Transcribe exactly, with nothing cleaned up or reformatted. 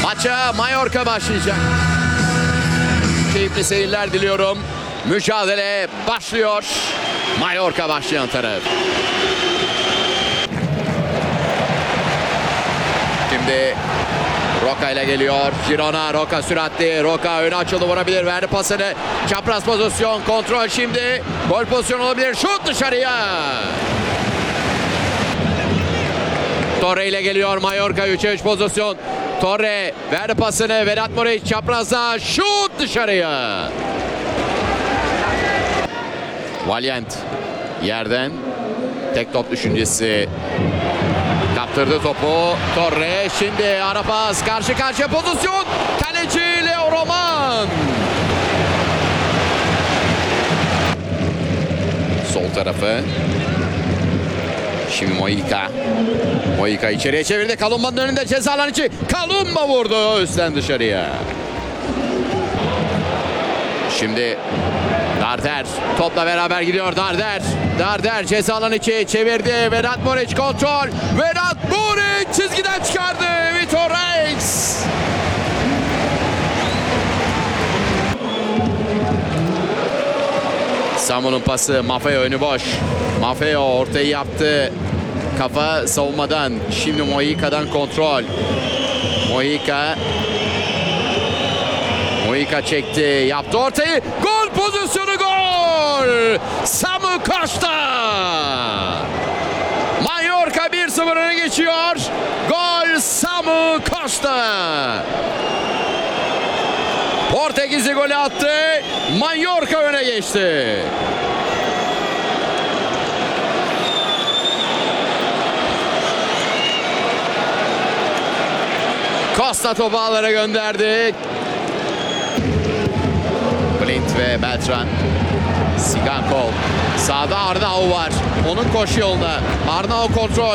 Maça Mallorca başlayacak. Keyifli seyirler diliyorum. Mücadele başlıyor. Mallorca başlayan taraf. Şimdi Roca ile geliyor. Girona, Roca süratli. Roca öne açıldı, vurabilir. Verdi pasını. Çapraz pozisyon, kontrol şimdi. Gol pozisyonu olabilir. Şut dışarıya. Torre ile geliyor Mallorca. üçe üç pozisyon. Torre verdi pasını. Vedat Muriç çaprazda. Şut dışarıya. Valiant yerden. Tek top düşüncesi. Kaptırdı topu. Torre şimdi ara pas. Karşı karşıya pozisyon. Kaleci Leo Roman. Sol tarafı. Şimdi Moika. Moika içeriye çevirdi. Kalumba'nın önünde ceza alanı içi. Kalumba vurdu üstten dışarıya. Şimdi Darder topla beraber gidiyor Darder. Darder ceza alanı içi çevirdi. Vedat Muriç kontrol. Vedat Muriç çizgiden çıkardı. Vitor Reis. Samu'nun pası. Maffeo önü boş. Maffeo ortayı yaptı. Kafa savunmadan. Şimdi Moika'dan kontrol. Moika. Moika çekti. Yaptı ortayı. Gol pozisyonu, gol. Samu Costa. Mallorca bir sıfır öne geçiyor. Gol Samu Costa. Portekizli golü attı. Mallorca öne geçti. Costa topu ağlara gönderdi. Clint ve Beltran. Sigankov. Sağda Arnau var. Onun koşu yoluna. Arnau kontrol.